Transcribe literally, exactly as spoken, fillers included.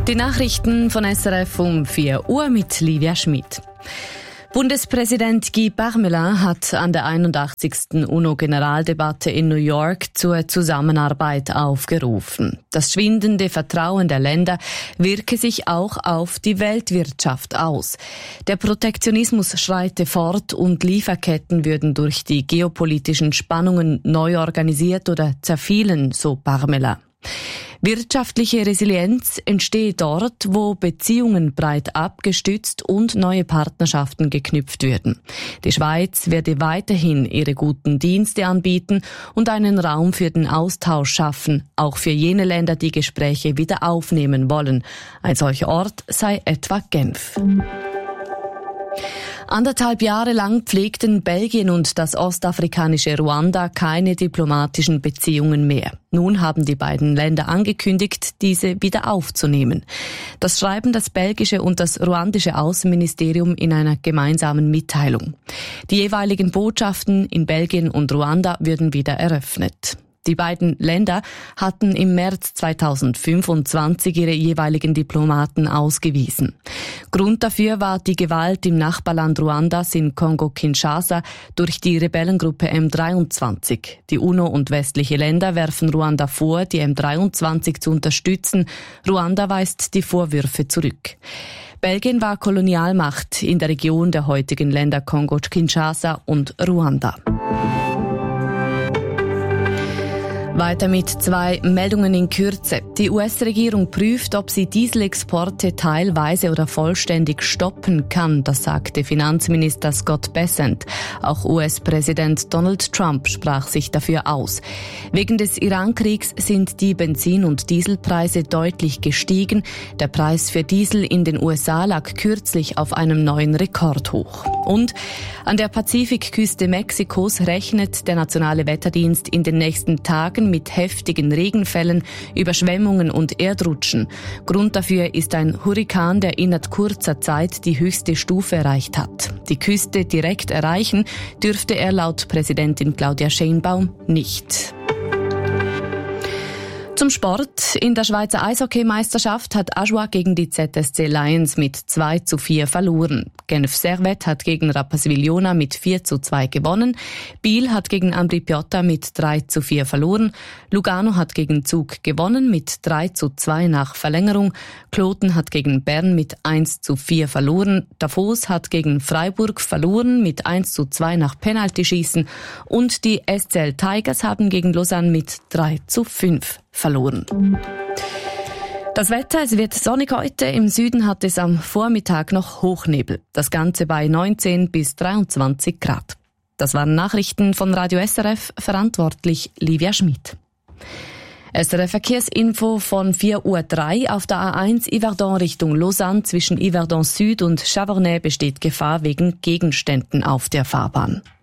Die Nachrichten von S R F um vier Uhr mit Livia Schmid. Bundespräsident Guy Parmelin hat an der einundachtzigsten UNO-Generaldebatte in New York zur Zusammenarbeit aufgerufen. Das schwindende Vertrauen der Länder wirke sich auch auf die Weltwirtschaft aus. Der Protektionismus schreite fort und Lieferketten würden durch die geopolitischen Spannungen neu organisiert oder zerfielen, so Parmelin. Wirtschaftliche Resilienz entsteht dort, wo Beziehungen breit abgestützt und neue Partnerschaften geknüpft werden. Die Schweiz werde weiterhin ihre guten Dienste anbieten und einen Raum für den Austausch schaffen, auch für jene Länder, die Gespräche wieder aufnehmen wollen. Ein solcher Ort sei etwa Genf. Anderthalb Jahre lang pflegten Belgien und das ostafrikanische Ruanda keine diplomatischen Beziehungen mehr. Nun haben die beiden Länder angekündigt, diese wieder aufzunehmen. Das schreiben das belgische und das ruandische Außenministerium in einer gemeinsamen Mitteilung. Die jeweiligen Botschaften in Belgien und Ruanda würden wieder eröffnet. Die beiden Länder hatten im März zweitausendfünfundzwanzig ihre jeweiligen Diplomaten ausgewiesen. Grund dafür war die Gewalt im Nachbarland Ruandas in Kongo-Kinshasa durch die Rebellengruppe M dreiundzwanzig. Die UNO und westliche Länder werfen Ruanda vor, die M dreiundzwanzig zu unterstützen. Ruanda weist die Vorwürfe zurück. Belgien war Kolonialmacht in der Region der heutigen Länder Kongo-Kinshasa und Ruanda. Weiter mit zwei Meldungen in Kürze. Die U S-Regierung prüft, ob sie Dieselexporte teilweise oder vollständig stoppen kann, das sagte Finanzminister Scott Bessent. Auch U S-Präsident Donald Trump sprach sich dafür aus. Wegen des Iran-Kriegs sind die Benzin- und Dieselpreise deutlich gestiegen. Der Preis für Diesel in den U S A lag kürzlich auf einem neuen Rekordhoch. Und an der Pazifikküste Mexikos rechnet der Nationale Wetterdienst in den nächsten Tagen mit heftigen Regenfällen, Überschwemmungen und Erdrutschen. Grund dafür ist ein Hurrikan, der innerhalb kurzer Zeit die höchste Stufe erreicht hat. Die Küste direkt erreichen dürfte er laut Präsidentin Claudia Sheinbaum nicht. Zum Sport. In der Schweizer Eishockeymeisterschaft hat Ajoie gegen die Z S C Lions mit zwei zu vier verloren. Genf Servette hat gegen Rapperswil-Jona mit vier zu zwei gewonnen. Biel hat gegen Ambri Piotta mit drei zu vier verloren. Lugano hat gegen Zug gewonnen mit drei zu zwei nach Verlängerung. Kloten hat gegen Bern mit eins zu vier verloren. Davos hat gegen Freiburg verloren mit eins zu zwei nach Penaltyschießen. Und die S C L Tigers haben gegen Lausanne mit drei zu fünf verloren. Das Wetter, es wird sonnig heute. Im Süden hat es am Vormittag noch Hochnebel. Das Ganze bei neunzehn bis dreiundzwanzig Grad. Das waren Nachrichten von Radio S R F, verantwortlich Livia Schmid. S R F Verkehrsinfo von vier Uhr drei. Auf der A eins Yverdon Richtung Lausanne zwischen Yverdon Süd und Chavornay besteht Gefahr wegen Gegenständen auf der Fahrbahn.